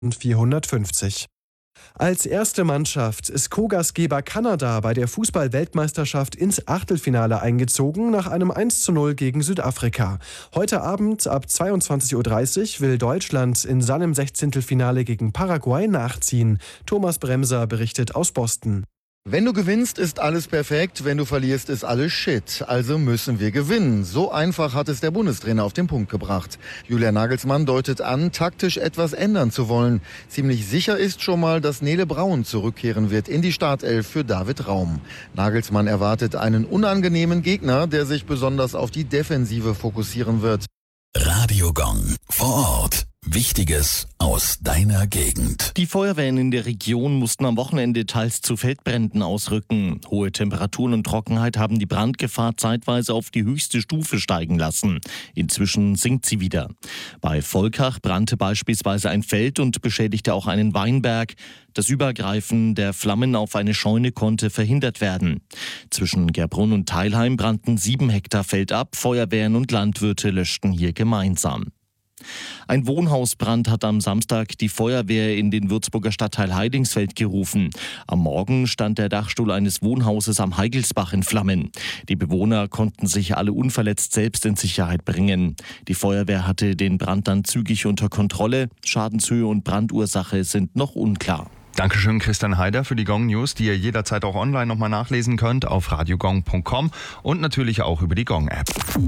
450. Als erste Mannschaft ist Co-Gastgeber Kanada bei der Fußball-Weltmeisterschaft ins Achtelfinale eingezogen nach einem 1:0 gegen Südafrika. Heute Abend ab 22:30 Uhr will Deutschland in seinem 16. gegen Paraguay nachziehen. Thomas Bremser berichtet aus Boston. Wenn du gewinnst, ist alles perfekt. Wenn du verlierst, ist alles Shit. Also müssen wir gewinnen. So einfach hat es der Bundestrainer auf den Punkt gebracht. Julian Nagelsmann deutet an, taktisch etwas ändern zu wollen. Ziemlich sicher ist schon mal, dass Nele Braun zurückkehren wird in die Startelf für David Raum. Nagelsmann erwartet einen unangenehmen Gegner, der sich besonders auf die Defensive fokussieren wird. Radio Gong vor Ort. Wichtiges aus deiner Gegend. Die Feuerwehren in der Region mussten am Wochenende teils zu Feldbränden ausrücken. Hohe Temperaturen und Trockenheit haben die Brandgefahr zeitweise auf die höchste Stufe steigen lassen. Inzwischen sinkt sie wieder. Bei Volkach brannte beispielsweise ein Feld und beschädigte auch einen Weinberg. Das Übergreifen der Flammen auf eine Scheune konnte verhindert werden. Zwischen Gerbrunn und Teilheim brannten 7 Hektar Feld ab. Feuerwehren und Landwirte löschten hier gemeinsam. Ein Wohnhausbrand hat am Samstag die Feuerwehr in den Würzburger Stadtteil Heidingsfeld gerufen. Am Morgen stand der Dachstuhl eines Wohnhauses am Heigelsbach in Flammen. Die Bewohner konnten sich alle unverletzt selbst in Sicherheit bringen. Die Feuerwehr hatte den Brand dann zügig unter Kontrolle. Schadenshöhe und Brandursache sind noch unklar. Dankeschön, Christian Heider, für die Gong News, die ihr jederzeit auch online nochmal nachlesen könnt auf radiogong.com und natürlich auch über die Gong-App.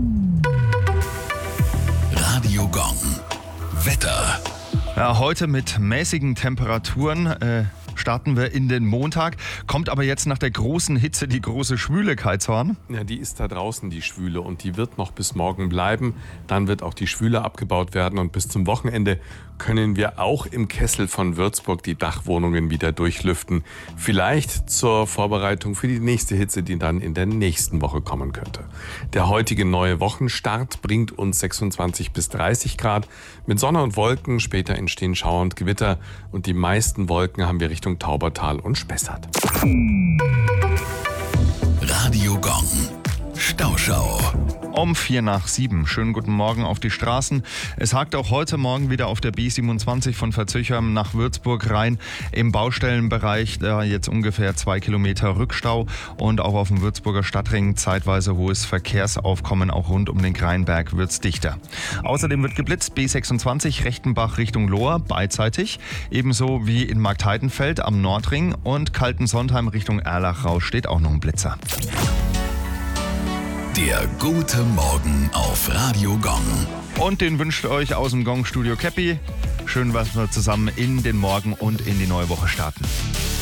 Radio Gong. Wetter. Ja, heute mit mäßigen Temperaturen starten wir in den Montag. Kommt aber jetzt nach der großen Hitze die große Schwüle, Kai Zorn? Ja, die ist da draußen, die Schwüle, und die wird noch bis morgen bleiben. Dann wird auch die Schwüle abgebaut werden und bis zum Wochenende können wir auch im Kessel von Würzburg die Dachwohnungen wieder durchlüften. Vielleicht zur Vorbereitung für die nächste Hitze, die dann in der nächsten Woche kommen könnte. Der heutige neue Wochenstart bringt uns 26 bis 30 Grad mit Sonne und Wolken. Später entstehen Schauer und Gewitter und die meisten Wolken haben wir Richtung Taubertal und Spessart. Radio Gong. Stauschau. Um 6:45. Schönen guten Morgen auf die Straßen. Es hakt auch heute Morgen wieder auf der B27 von Verzöchern nach Würzburg rein. Im Baustellenbereich jetzt ungefähr 2 Kilometer Rückstau und auch auf dem Würzburger Stadtring zeitweise hohes Verkehrsaufkommen. Auch rund um den Kreinberg wird's dichter. Außerdem wird geblitzt B26 Rechtenbach Richtung Lohr beidseitig. Ebenso wie in Marktheidenfeld am Nordring und Kaltensontheim Richtung Erlach raus steht auch noch ein Blitzer. Der gute Morgen auf Radio Gong. Und den wünscht euch aus dem Gong-Studio Käppi. Schön, was wir zusammen in den Morgen und in die neue Woche starten.